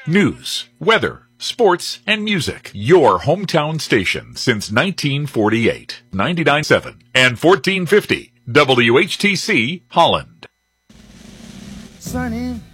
News, weather, sports, and music. Your hometown station since 1948. 99.7 and 1450 WHTC Holland. Sunny